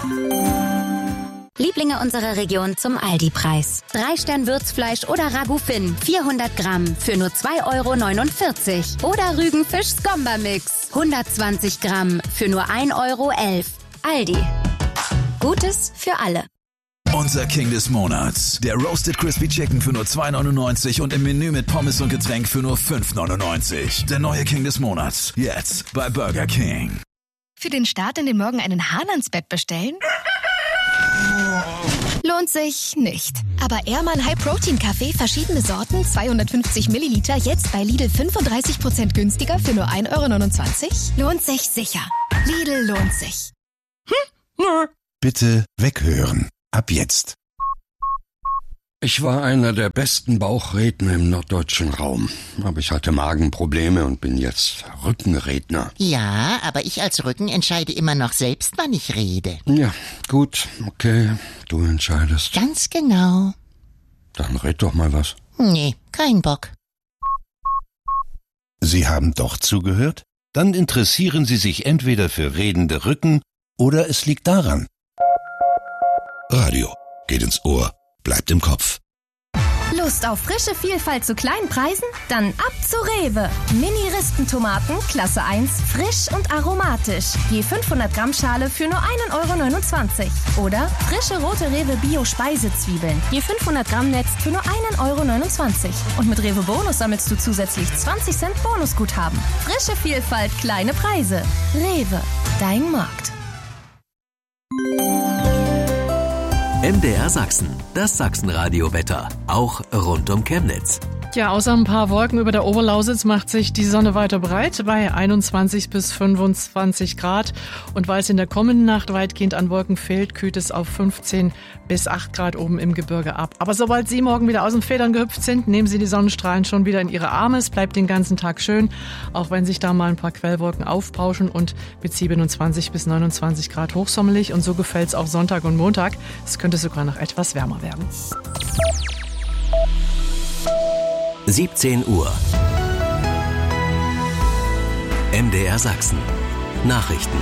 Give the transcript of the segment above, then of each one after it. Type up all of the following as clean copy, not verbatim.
Lieblinge unserer Region zum Aldi-Preis. 3-Stern-Würzfleisch oder Ragout Finn, 400 Gramm für nur 2,49 €. Oder Rügenfisch-Skomba-Mix, 120 Gramm für nur 1,11 €. Aldi. Gutes für alle. Unser King des Monats. Der Roasted Crispy Chicken für nur 2,99 € und im Menü mit Pommes und Getränk für nur 5,99 €. Der neue King des Monats. Jetzt bei Burger King. Für den Start in den Morgen einen Hahn-ans-Bett bestellen? Lohnt sich nicht. Aber Ehrmann High Protein Kaffee, verschiedene Sorten, 250 Milliliter, jetzt bei Lidl 35% günstiger für nur 1,29 €? Lohnt sich sicher. Lidl lohnt sich. Bitte weghören. Ab jetzt. Ich war einer der besten Bauchredner im norddeutschen Raum. Aber ich hatte Magenprobleme und bin jetzt Rückenredner. Ja, aber ich als Rücken entscheide immer noch selbst, wann ich rede. Ja, gut, okay, du entscheidest. Ganz genau. Dann red doch mal was. Nee, kein Bock. Sie haben doch zugehört? Dann interessieren Sie sich entweder für redende Rücken oder es liegt daran. Radio geht ins Ohr, bleibt im Kopf. Lust auf frische Vielfalt zu kleinen Preisen? Dann ab zu Rewe. Mini-Rispentomaten, Klasse 1, frisch und aromatisch. Je 500 Gramm Schale für nur 1,29 €. Oder frische rote Rewe Bio-Speisezwiebeln. Je 500 Gramm Netz für nur 1,29 €. Und mit Rewe Bonus sammelst du zusätzlich 20 Cent Bonusguthaben. Frische Vielfalt, kleine Preise. Rewe, dein Markt. MDR Sachsen, das Sachsenradio-Wetter, auch rund um Chemnitz. Ja, außer ein paar Wolken über der Oberlausitz macht sich die Sonne weiter breit bei 21 bis 25 Grad. Und weil es in der kommenden Nacht weitgehend an Wolken fehlt, kühlt es auf 15 bis 8 Grad oben im Gebirge ab. Aber sobald Sie morgen wieder aus den Federn gehüpft sind, nehmen Sie die Sonnenstrahlen schon wieder in Ihre Arme. Es bleibt den ganzen Tag schön, auch wenn sich da mal ein paar Quellwolken aufbauschen und mit 27 bis 29 Grad hochsommelig. Und so gefällt es auch Sonntag und Montag. Es könnte sogar noch etwas wärmer werden. 17 Uhr. MDR Sachsen. Nachrichten.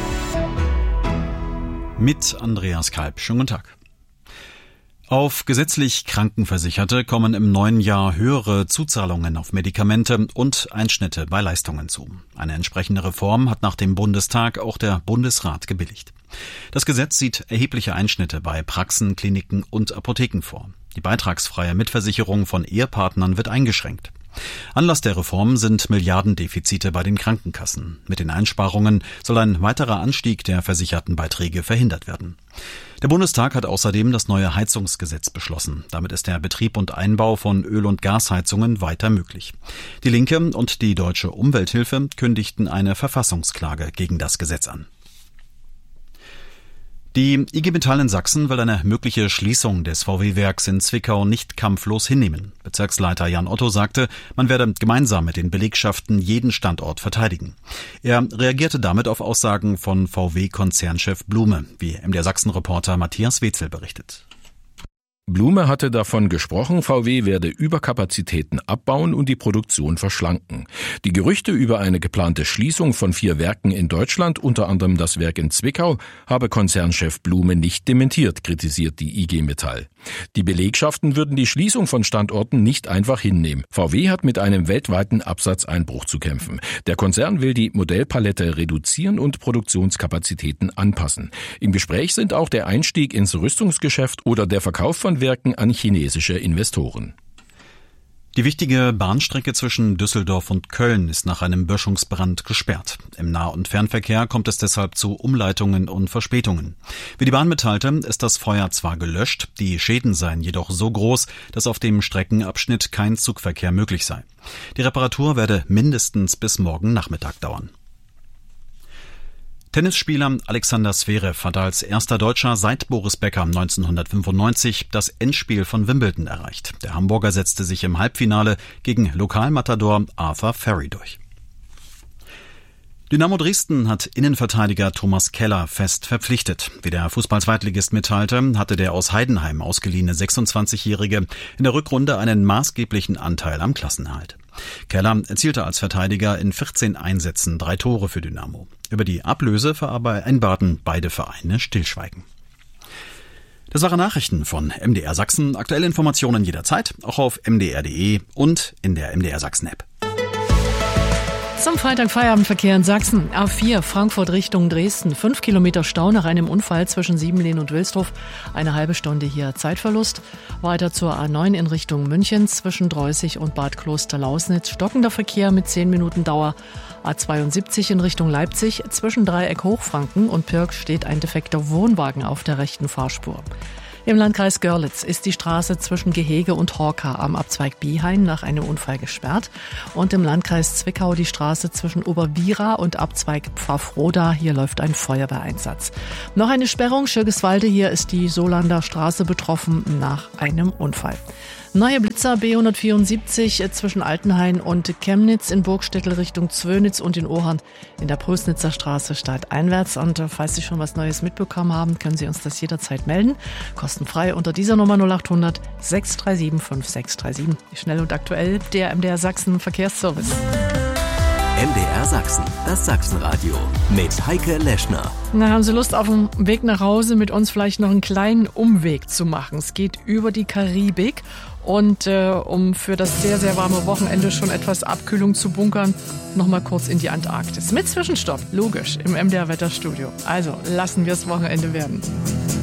Mit Andreas Kalb. Schönen guten Tag. Auf gesetzlich Krankenversicherte kommen im neuen Jahr höhere Zuzahlungen auf Medikamente und Einschnitte bei Leistungen zu. Eine entsprechende Reform hat nach dem Bundestag auch der Bundesrat gebilligt. Das Gesetz sieht erhebliche Einschnitte bei Praxen, Kliniken und Apotheken vor. Die beitragsfreie Mitversicherung von Ehepartnern wird eingeschränkt. Anlass der Reform sind Milliardendefizite bei den Krankenkassen. Mit den Einsparungen soll ein weiterer Anstieg der versicherten Beiträge verhindert werden. Der Bundestag hat außerdem das neue Heizungsgesetz beschlossen. Damit ist der Betrieb und Einbau von Öl- und Gasheizungen weiter möglich. Die Linke und die Deutsche Umwelthilfe kündigten eine Verfassungsklage gegen das Gesetz an. Die IG Metall in Sachsen will eine mögliche Schließung des VW-Werks in Zwickau nicht kampflos hinnehmen. Bezirksleiter Jan Otto sagte, man werde gemeinsam mit den Belegschaften jeden Standort verteidigen. Er reagierte damit auf Aussagen von VW-Konzernchef Blume, wie MDR Sachsen-Reporter Matthias Wetzel berichtet. Blume hatte davon gesprochen, VW werde Überkapazitäten abbauen und die Produktion verschlanken. Die Gerüchte über eine geplante Schließung von 4 Werken in Deutschland, unter anderem das Werk in Zwickau, habe Konzernchef Blume nicht dementiert, kritisiert die IG Metall. Die Belegschaften würden die Schließung von Standorten nicht einfach hinnehmen. VW hat mit einem weltweiten Absatzeinbruch zu kämpfen. Der Konzern will die Modellpalette reduzieren und Produktionskapazitäten anpassen. Im Gespräch sind auch der Einstieg ins Rüstungsgeschäft oder der Verkauf von Werken an chinesische Investoren. Die wichtige Bahnstrecke zwischen Düsseldorf und Köln ist nach einem Böschungsbrand gesperrt. Im Nah- und Fernverkehr kommt es deshalb zu Umleitungen und Verspätungen. Wie die Bahn mitteilte, ist das Feuer zwar gelöscht, die Schäden seien jedoch so groß, dass auf dem Streckenabschnitt kein Zugverkehr möglich sei. Die Reparatur werde mindestens bis morgen Nachmittag dauern. Tennisspieler Alexander Zverev hat als erster Deutscher seit Boris Becker 1995 das Endspiel von Wimbledon erreicht. Der Hamburger setzte sich im Halbfinale gegen Lokalmatador Arthur Ferry durch. Dynamo Dresden hat Innenverteidiger Thomas Keller fest verpflichtet. Wie der Fußball-Zweitligist mitteilte, hatte der aus Heidenheim ausgeliehene 26-Jährige in der Rückrunde einen maßgeblichen Anteil am Klassenerhalt. Keller erzielte als Verteidiger in 14 Einsätzen 3 Tore für Dynamo. Über die Ablöse vereinbarten beide Vereine Stillschweigen. Das waren Nachrichten von MDR Sachsen. Aktuelle Informationen jederzeit, auch auf mdr.de und in der MDR Sachsen App. Zum Freitag Feierabendverkehr in Sachsen. A4 Frankfurt Richtung Dresden. 5 Kilometer Stau nach einem Unfall zwischen Siebenlehn und Wilsdruf. Eine halbe Stunde hier Zeitverlust. Weiter zur A9 in Richtung München zwischen Dreußig und Bad Klosterlausnitz. Stockender Verkehr mit 10 Minuten Dauer. A72 in Richtung Leipzig. Zwischen Dreieck Hochfranken und Pirk steht ein defekter Wohnwagen auf der rechten Fahrspur. Im Landkreis Görlitz ist die Straße zwischen Gehege und Horka am Abzweig Biehain nach einem Unfall gesperrt. Und im Landkreis Zwickau die Straße zwischen Oberbira und Abzweig Pfaffroda. Hier läuft ein Feuerwehreinsatz. Noch eine Sperrung. Schirgeswalde, hier ist die Solander Straße betroffen nach einem Unfall. Neue Blitzer B174 zwischen Altenhain und Chemnitz, in Burgstädtel Richtung Zwönitz und in Ohern in der Prösnitzer Straße stadteinwärts. Und falls Sie schon was Neues mitbekommen haben, können Sie uns das jederzeit melden. Kostenfrei unter dieser Nummer 0800 637 5637. Schnell und aktuell, der MDR Sachsen Verkehrsservice. MDR Sachsen, das Sachsenradio mit Heike Leschner. Na, haben Sie Lust, auf dem Weg nach Hause mit uns vielleicht noch einen kleinen Umweg zu machen? Es geht über die Karibik und um für das sehr, sehr warme Wochenende schon etwas Abkühlung zu bunkern, noch mal kurz in die Antarktis. Mit Zwischenstopp, logisch, im MDR Wetterstudio. Also lassen wir es Wochenende werden.